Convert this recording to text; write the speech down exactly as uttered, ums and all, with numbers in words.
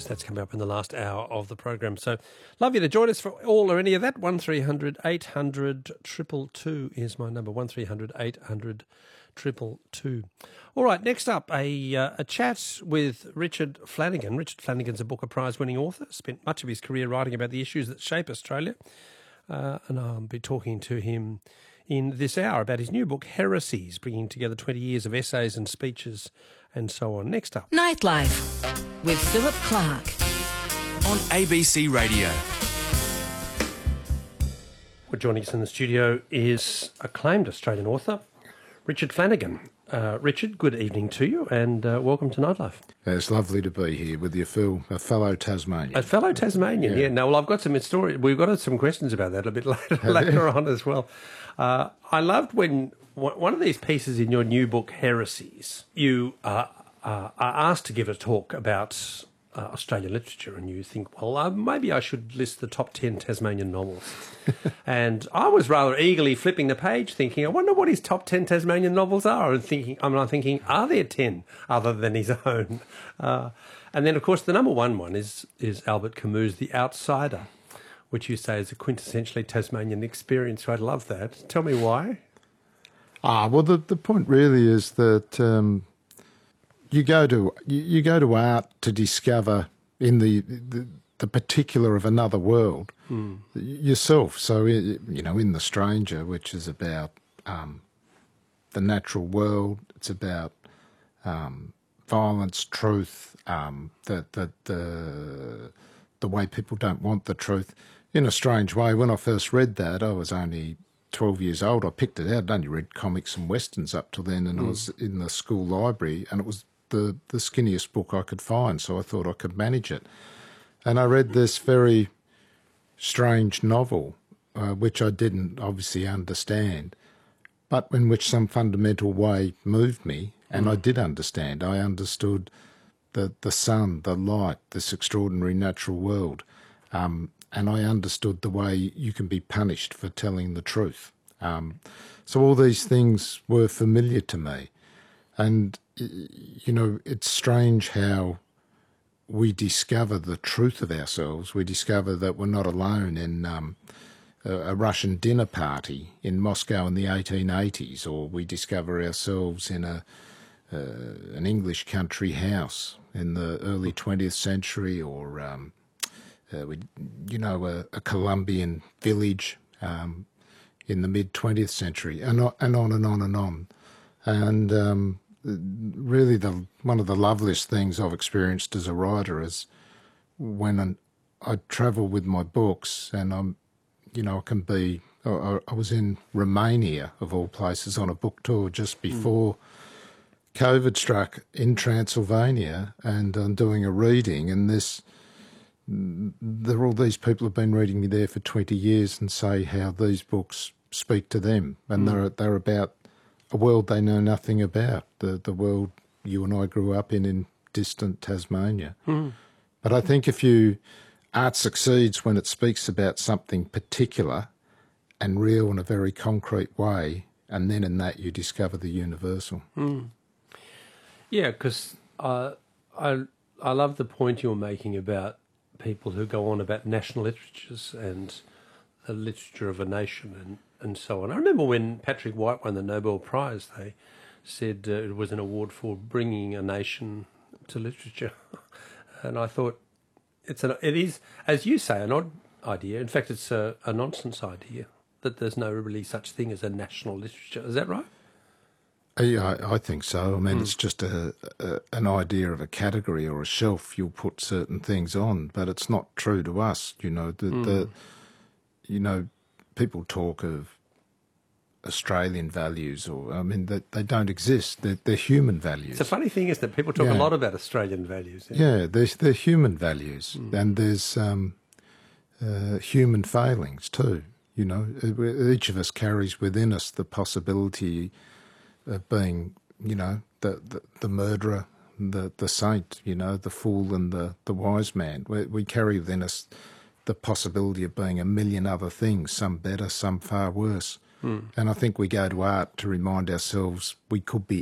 Yes, that's coming up in the last hour of the program. So love you to join us for all or any of that. one three hundred eight hundred two two two is my number, one three hundred eight hundred two two two. All right, next up, a uh, a chat with Richard Flanagan. Richard Flanagan's a Booker Prize-winning author, spent much of his career writing about the issues that shape Australia, uh, and I'll be talking to him in this hour about his new book, Heresies, bringing together twenty years of essays and speeches and so on. Next up, Nightlife with Philip Clark on A B C Radio. Well, joining us in the studio is acclaimed Australian author, Richard Flanagan. Uh, Richard, good evening to you, and uh, welcome to Nightlife. It's lovely to be here with you, Phil, a fellow Tasmanian. A fellow Tasmanian, yeah. yeah. No, well, I've got some story. We've got some questions about that a bit later, later on as well. Uh, I loved when one of these pieces in your new book, Heresies, you uh, uh, are asked to give a talk about uh, Australian literature, and you think, well, uh, maybe I should list the top ten Tasmanian novels. And I was rather eagerly flipping the page, thinking, I wonder what his top ten Tasmanian novels are. And thinking, I'm not thinking, are there ten other than his own? Uh, and then, of course, the number one one is is Albert Camus' The Outsider, which you say is a quintessentially Tasmanian experience. So I love that. Tell me why. Ah, well, the the point really is that um, you go to you, you go to art to discover in the the, the particular of another world mm. yourself. So you know, in The Stranger, which is about um, the natural world, it's about um, violence, truth, um, the the the the way people don't want the truth. In a strange way, when I first read that, I was only twelve years old. I picked it out. I'd only read comics and westerns up till then, and mm. I was in the school library, and it was the, the skinniest book I could find, so I thought I could manage it. And I read this very strange novel, uh, which I didn't obviously understand, but in which some fundamental way moved me, and mm. I did understand. I understood the, the sun, the light, this extraordinary natural world, um, and I understood the way you can be punished for telling the truth. Um, so all these things were familiar to me. And, you know, it's strange how we discover the truth of ourselves. We discover that we're not alone in um, a, a Russian dinner party in Moscow in the eighteen eighties, or we discover ourselves in a uh, an English country house in the early twentieth century, or um, Uh, we, you know, a, a Colombian village um, in the mid-twentieth century, and on, and on and on and on. And um, really the one of the loveliest things I've experienced as a writer is when an, I travel with my books, and I'm, you know, I can be, I, I was in Romania, of all places, on a book tour just before mm. COVID struck in Transylvania, and I'm doing a reading, and this... there are all these people who've been reading me there for twenty years and say how these books speak to them, and mm. they're they're about a world they know nothing about, the the world you and I grew up in in distant Tasmania. Mm. But I think if you art succeeds when it speaks about something particular and real in a very concrete way, and then in that you discover the universal. Mm. Yeah, because uh, I I love the point you're making about people who go on about national literatures and the literature of a nation and, and so on. I remember when Patrick White won the Nobel Prize, they said uh, it was an award for bringing a nation to literature. And I thought, it's an, it is, as you say, an odd idea. In fact, it's a, a nonsense idea that there's no really such thing as a national literature. Is that right? Yeah, I, I think so. I mean, mm. it's just a, a an idea of a category or a shelf you'll put certain things on, but it's not true to us. You know, the, mm. the you know, people talk of Australian values, or I mean, they, they don't exist. They're, they're human values. It's a funny thing is that people talk yeah. a lot about Australian values. Yeah, yeah they're, they're human values, mm. and there's um, uh, human failings too. You know, each of us carries within us the possibility of being, you know, the, the, the murderer, the the saint, you know, the fool and the, the wise man. We, we carry within us the possibility of being a million other things, some better, some far worse. Mm. And I think we go to art to remind ourselves we could be